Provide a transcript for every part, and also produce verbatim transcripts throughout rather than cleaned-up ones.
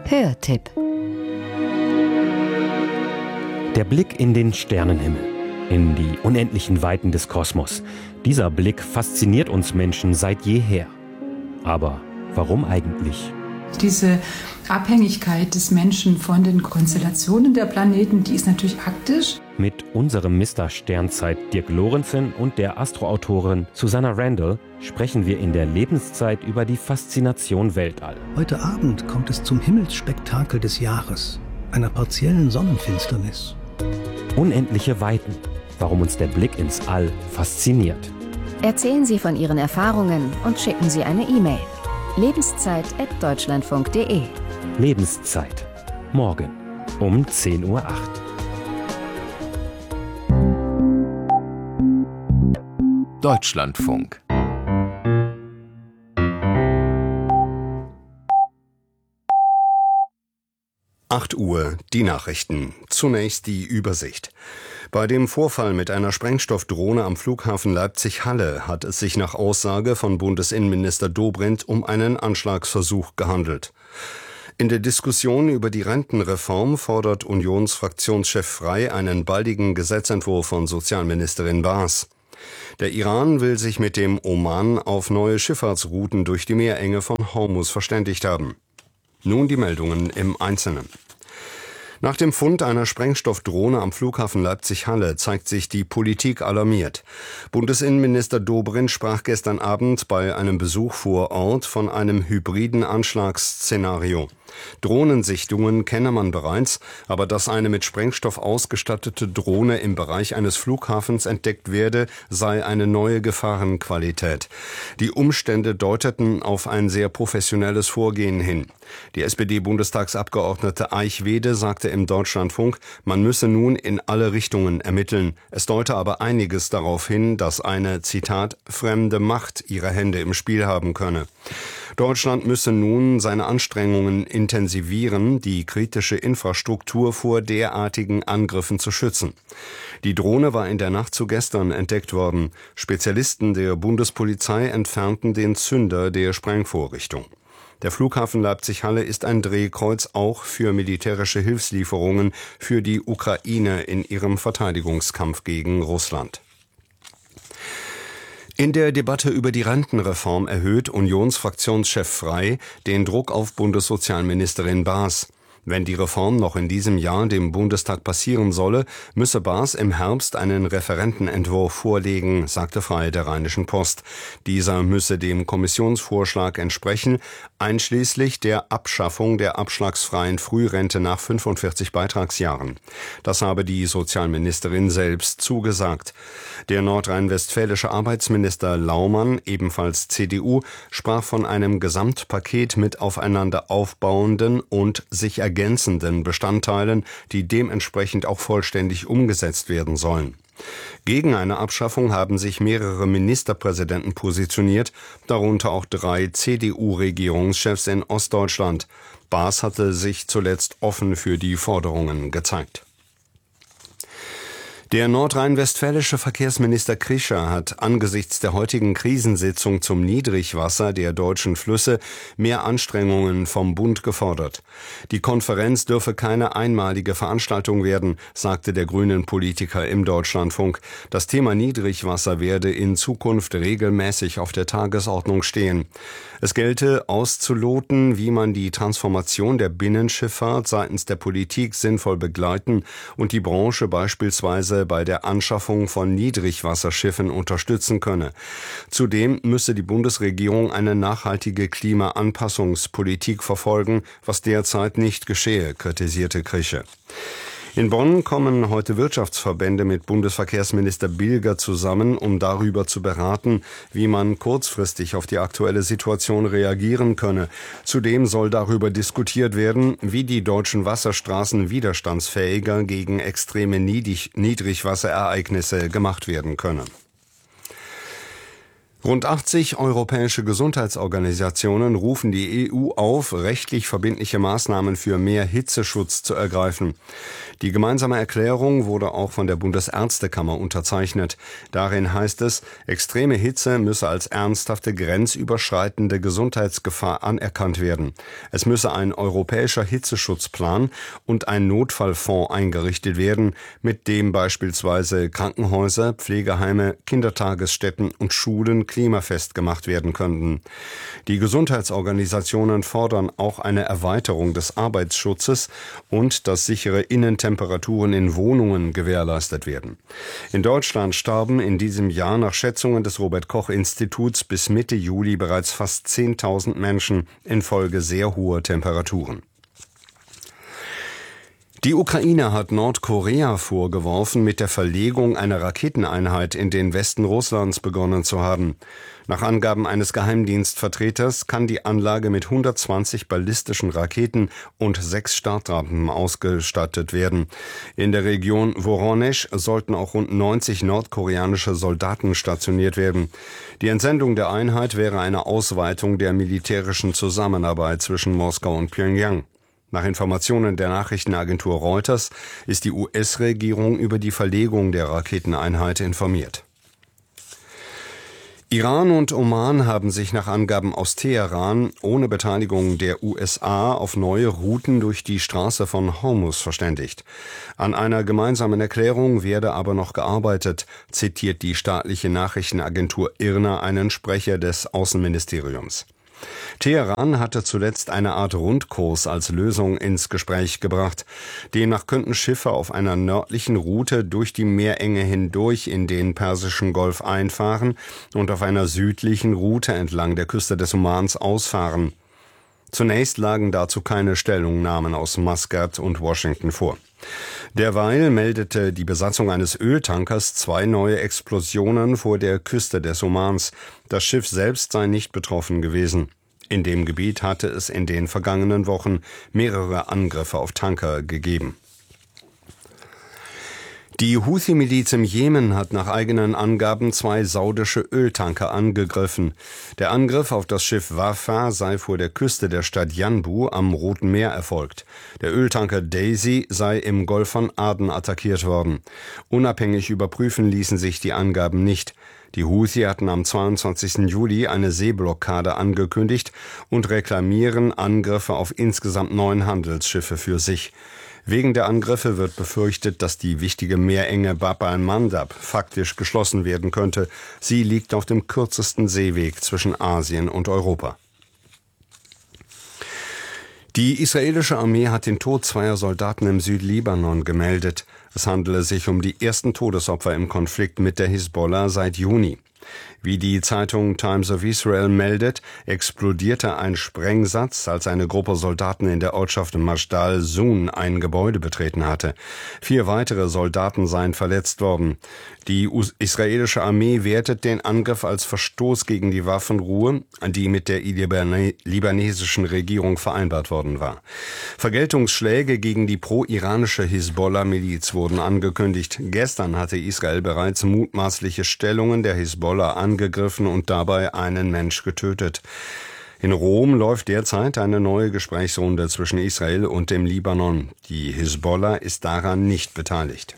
Hörtipp. Der Blick in den Sternenhimmel, in die unendlichen Weiten des Kosmos. Dieser Blick fasziniert uns Menschen seit jeher. Aber warum eigentlich? Diese Abhängigkeit des Menschen von den Konstellationen der Planeten, die ist natürlich praktisch. Mit unserem Mister Sternzeit Dirk Lorenzen und der Astroautorin Susanna Randall sprechen wir in der Lebenszeit über die Faszination Weltall. Heute Abend kommt es zum Himmelsspektakel des Jahres, einer partiellen Sonnenfinsternis. Unendliche Weiten, warum uns der Blick ins All fasziniert. Erzählen Sie von Ihren Erfahrungen und schicken Sie eine E-Mail. lebenszeit at deutschlandfunk punkt de. Lebenszeit. Morgen um zehn Uhr acht. Deutschlandfunk. acht Uhr, die Nachrichten. Zunächst die Übersicht. Bei dem Vorfall mit einer Sprengstoffdrohne am Flughafen Leipzig-Halle hat es sich nach Aussage von Bundesinnenminister Dobrindt um einen Anschlagsversuch gehandelt. In der Diskussion über die Rentenreform fordert Unionsfraktionschef Frey einen baldigen Gesetzentwurf von Sozialministerin Baas. Der Iran will sich mit dem Oman auf neue Schifffahrtsrouten durch die Meerenge von Hormuz verständigt haben. Nun die Meldungen im Einzelnen. Nach dem Fund einer Sprengstoffdrohne am Flughafen Leipzig-Halle zeigt sich die Politik alarmiert. Bundesinnenminister Dobrindt sprach gestern Abend bei einem Besuch vor Ort von einem hybriden Anschlagsszenario. Drohnensichtungen kenne man bereits, aber dass eine mit Sprengstoff ausgestattete Drohne im Bereich eines Flughafens entdeckt werde, sei eine neue Gefahrenqualität. Die Umstände deuteten auf ein sehr professionelles Vorgehen hin. Die S P D-Bundestagsabgeordnete Eichwede sagte im Deutschlandfunk, man müsse nun in alle Richtungen ermitteln. Es deute aber einiges darauf hin, dass eine, Zitat, fremde Macht ihre Hände im Spiel haben könne. Deutschland müsse nun seine Anstrengungen intensivieren, die kritische Infrastruktur vor derartigen Angriffen zu schützen. Die Drohne war in der Nacht zu gestern entdeckt worden. Spezialisten der Bundespolizei entfernten den Zünder der Sprengvorrichtung. Der Flughafen Leipzig-Halle ist ein Drehkreuz auch für militärische Hilfslieferungen für die Ukraine in ihrem Verteidigungskampf gegen Russland. In der Debatte über die Rentenreform erhöht Unionsfraktionschef Frey den Druck auf Bundessozialministerin Baas. Wenn die Reform noch in diesem Jahr dem Bundestag passieren solle, müsse Baas im Herbst einen Referentenentwurf vorlegen, sagte Frey der Rheinischen Post. Dieser müsse dem Kommissionsvorschlag entsprechen, einschließlich der Abschaffung der abschlagsfreien Frührente nach fünfundvierzig Beitragsjahren. Das habe die Sozialministerin selbst zugesagt. Der nordrhein-westfälische Arbeitsminister Laumann, ebenfalls C D U, sprach von einem Gesamtpaket mit aufeinander aufbauenden und sich ergänzenden Bestandteilen, die dementsprechend auch vollständig umgesetzt werden sollen. Gegen eine Abschaffung haben sich mehrere Ministerpräsidenten positioniert, darunter auch drei C D U-Regierungschefs in Ostdeutschland. Baas hatte sich zuletzt offen für die Forderungen gezeigt. Der nordrhein-westfälische Verkehrsminister Krischer hat angesichts der heutigen Krisensitzung zum Niedrigwasser der deutschen Flüsse mehr Anstrengungen vom Bund gefordert. Die Konferenz dürfe keine einmalige Veranstaltung werden, sagte der grünen Politiker im Deutschlandfunk. Das Thema Niedrigwasser werde in Zukunft regelmäßig auf der Tagesordnung stehen. Es gelte auszuloten, wie man die Transformation der Binnenschifffahrt seitens der Politik sinnvoll begleiten und die Branche beispielsweise bei der Anschaffung von Niedrigwasserschiffen unterstützen könne. Zudem müsse die Bundesregierung eine nachhaltige Klimaanpassungspolitik verfolgen, was derzeit nicht geschehe, kritisierte Krische. In Bonn kommen heute Wirtschaftsverbände mit Bundesverkehrsminister Bilger zusammen, um darüber zu beraten, wie man kurzfristig auf die aktuelle Situation reagieren könne. Zudem soll darüber diskutiert werden, wie die deutschen Wasserstraßen widerstandsfähiger gegen extreme Niedrig- Niedrigwasserereignisse gemacht werden können. Rund achtzig europäische Gesundheitsorganisationen rufen die E U auf, rechtlich verbindliche Maßnahmen für mehr Hitzeschutz zu ergreifen. Die gemeinsame Erklärung wurde auch von der Bundesärztekammer unterzeichnet. Darin heißt es, extreme Hitze müsse als ernsthafte grenzüberschreitende Gesundheitsgefahr anerkannt werden. Es müsse ein europäischer Hitzeschutzplan und ein Notfallfonds eingerichtet werden, mit dem beispielsweise Krankenhäuser, Pflegeheime, Kindertagesstätten und Schulen klimafest gemacht werden könnten. Die Gesundheitsorganisationen fordern auch eine Erweiterung des Arbeitsschutzes und dass sichere Innentemperaturen in Wohnungen gewährleistet werden. In Deutschland starben in diesem Jahr nach Schätzungen des Robert-Koch-Instituts bis Mitte Juli bereits fast zehntausend Menschen infolge sehr hoher Temperaturen. Die Ukraine hat Nordkorea vorgeworfen, mit der Verlegung einer Raketeneinheit in den Westen Russlands begonnen zu haben. Nach Angaben eines Geheimdienstvertreters kann die Anlage mit hundertzwanzig ballistischen Raketen und sechs Startrampen ausgestattet werden. In der Region Woronesch sollten auch rund neunzig nordkoreanische Soldaten stationiert werden. Die Entsendung der Einheit wäre eine Ausweitung der militärischen Zusammenarbeit zwischen Moskau und Pyongyang. Nach Informationen der Nachrichtenagentur Reuters ist die U S-Regierung über die Verlegung der Raketeneinheit informiert. Iran und Oman haben sich nach Angaben aus Teheran ohne Beteiligung der U S A auf neue Routen durch die Straße von Hormuz verständigt. An einer gemeinsamen Erklärung werde aber noch gearbeitet, zitiert die staatliche Nachrichtenagentur I R N A einen Sprecher des Außenministeriums. Teheran hatte zuletzt eine Art Rundkurs als Lösung ins Gespräch gebracht. Demnach könnten Schiffe auf einer nördlichen Route durch die Meerenge hindurch in den Persischen Golf einfahren und auf einer südlichen Route entlang der Küste des Omans ausfahren. Zunächst lagen dazu keine Stellungnahmen aus Maskat und Washington vor. Derweil meldete die Besatzung eines Öltankers zwei neue Explosionen vor der Küste des Omans. Das Schiff selbst sei nicht betroffen gewesen. In dem Gebiet hatte es in den vergangenen Wochen mehrere Angriffe auf Tanker gegeben. Die Houthi-Miliz im Jemen hat nach eigenen Angaben zwei saudische Öltanker angegriffen. Der Angriff auf das Schiff Wafa sei vor der Küste der Stadt Yanbu am Roten Meer erfolgt. Der Öltanker Daisy sei im Golf von Aden attackiert worden. Unabhängig überprüfen ließen sich die Angaben nicht. Die Houthi hatten am zweiundzwanzigsten Juli eine Seeblockade angekündigt und reklamieren Angriffe auf insgesamt neun Handelsschiffe für sich. Wegen der Angriffe wird befürchtet, dass die wichtige Meerenge Bab al-Mandab faktisch geschlossen werden könnte. Sie liegt auf dem kürzesten Seeweg zwischen Asien und Europa. Die israelische Armee hat den Tod zweier Soldaten im Südlibanon gemeldet. Es handele sich um die ersten Todesopfer im Konflikt mit der Hisbollah seit Juni. Wie die Zeitung Times of Israel meldet, explodierte ein Sprengsatz, als eine Gruppe Soldaten in der Ortschaft Majdal Sun ein Gebäude betreten hatte. Vier weitere Soldaten seien verletzt worden. Die israelische Armee wertet den Angriff als Verstoß gegen die Waffenruhe, die mit der libanesischen Regierung vereinbart worden war. Vergeltungsschläge gegen die pro-iranische Hisbollah-Miliz wurden angekündigt. Gestern hatte Israel bereits mutmaßliche Stellungen der Hisbollah angegriffen und dabei einen Mensch getötet. In Rom läuft derzeit eine neue Gesprächsrunde zwischen Israel und dem Libanon. Die Hisbollah ist daran nicht beteiligt.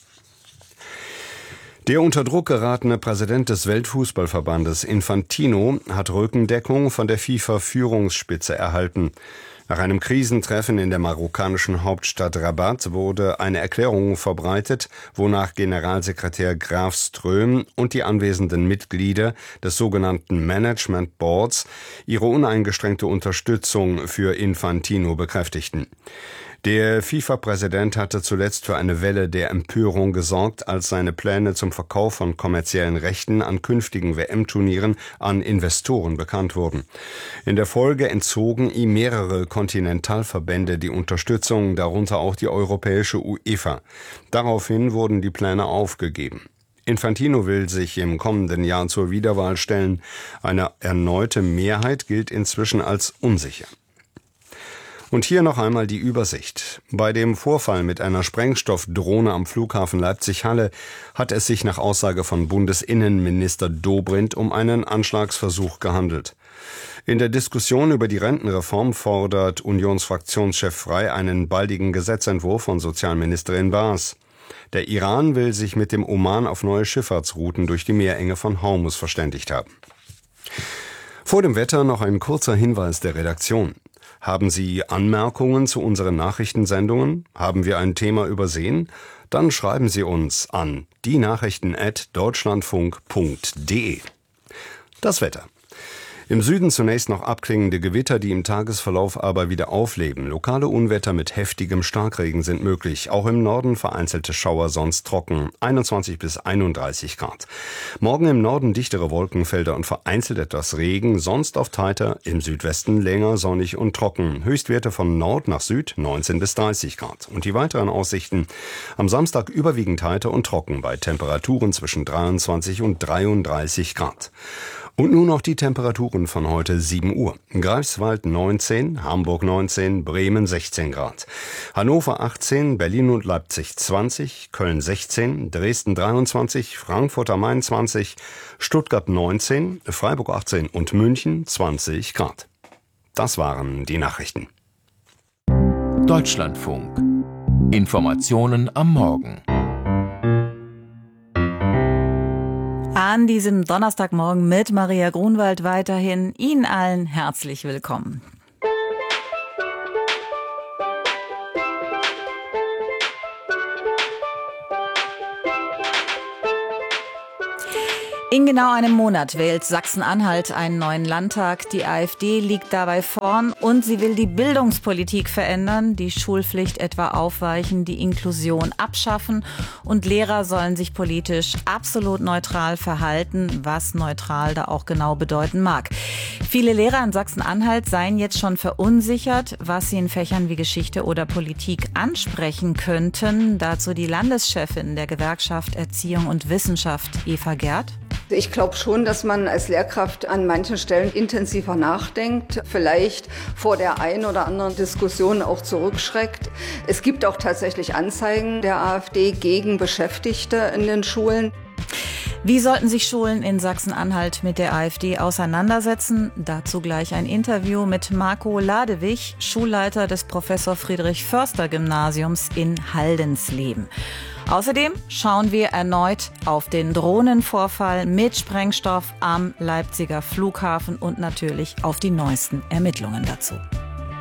Der unter Druck geratene Präsident des Weltfußballverbandes Infantino hat Rückendeckung von der FIFA-Führungsspitze erhalten. Nach einem Krisentreffen in der marokkanischen Hauptstadt Rabat wurde eine Erklärung verbreitet, wonach Generalsekretär Graf Ström und die anwesenden Mitglieder des sogenannten Management Boards ihre uneingeschränkte Unterstützung für Infantino bekräftigten. Der FIFA-Präsident hatte zuletzt für eine Welle der Empörung gesorgt, als seine Pläne zum Verkauf von kommerziellen Rechten an künftigen W M-Turnieren an Investoren bekannt wurden. In der Folge entzogen ihm mehrere Kontinentalverbände die Unterstützung, darunter auch die europäische UEFA. Daraufhin wurden die Pläne aufgegeben. Infantino will sich im kommenden Jahr zur Wiederwahl stellen. Eine erneute Mehrheit gilt inzwischen als unsicher. Und hier noch einmal die Übersicht. Bei dem Vorfall mit einer Sprengstoffdrohne am Flughafen Leipzig-Halle hat es sich nach Aussage von Bundesinnenminister Dobrindt um einen Anschlagsversuch gehandelt. In der Diskussion über die Rentenreform fordert Unionsfraktionschef Frey einen baldigen Gesetzentwurf von Sozialministerin Baas. Der Iran will sich mit dem Oman auf neue Schifffahrtsrouten durch die Meerenge von Hormuz verständigt haben. Vor dem Wetter noch ein kurzer Hinweis der Redaktion. Haben Sie Anmerkungen zu unseren Nachrichtensendungen? Haben wir ein Thema übersehen? Dann schreiben Sie uns an dienachrichten at deutschlandfunk punkt de. Das Wetter. Im Süden zunächst noch abklingende Gewitter, die im Tagesverlauf aber wieder aufleben. Lokale Unwetter mit heftigem Starkregen sind möglich. Auch im Norden vereinzelte Schauer, sonst trocken. einundzwanzig bis einunddreißig Grad. Morgen im Norden dichtere Wolkenfelder und vereinzelt etwas Regen, sonst oft heiter, im Südwesten länger sonnig und trocken. Höchstwerte von Nord nach Süd neunzehn bis dreißig Grad. Und die weiteren Aussichten: am Samstag überwiegend heiter und trocken bei Temperaturen zwischen dreiundzwanzig und dreiunddreißig Grad. Und nun noch die Temperaturen von heute sieben Uhr. Greifswald neunzehn, Hamburg neunzehn, Bremen sechzehn Grad. Hannover achtzehn, Berlin und Leipzig zwanzig, Köln sechzehn, Dresden dreiundzwanzig, Frankfurt am Main zwanzig, Stuttgart neunzehn, Freiburg achtzehn und München zwanzig Grad. Das waren die Nachrichten. Deutschlandfunk. Informationen am Morgen. An diesem Donnerstagmorgen mit Maria Grunwald weiterhin Ihnen allen herzlich willkommen. In genau einem Monat wählt Sachsen-Anhalt einen neuen Landtag. Die AfD liegt dabei vorn und sie will die Bildungspolitik verändern, die Schulpflicht etwa aufweichen, die Inklusion abschaffen und Lehrer sollen sich politisch absolut neutral verhalten, was neutral da auch genau bedeuten mag. Viele Lehrer in Sachsen-Anhalt seien jetzt schon verunsichert, was sie in Fächern wie Geschichte oder Politik ansprechen könnten. Dazu die Landeschefin der Gewerkschaft Erziehung und Wissenschaft, Eva Gerd. Ich glaube schon, dass man als Lehrkraft an manchen Stellen intensiver nachdenkt, vielleicht vor der einen oder anderen Diskussion auch zurückschreckt. Es gibt auch tatsächlich Anzeigen der AfD gegen Beschäftigte in den Schulen. Wie sollten sich Schulen in Sachsen-Anhalt mit der AfD auseinandersetzen? Dazu gleich ein Interview mit Marco Ladewig, Schulleiter des Professor Friedrich Förster Gymnasiums in Haldensleben. Außerdem schauen wir erneut auf den Drohnenvorfall mit Sprengstoff am Leipziger Flughafen und natürlich auf die neuesten Ermittlungen dazu.